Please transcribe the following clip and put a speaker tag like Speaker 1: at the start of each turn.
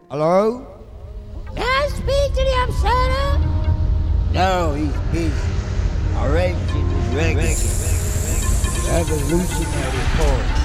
Speaker 1: Hello?
Speaker 2: May I speak to the Upsetter?
Speaker 1: No, he's arranging his reggae. Revolutionary chord.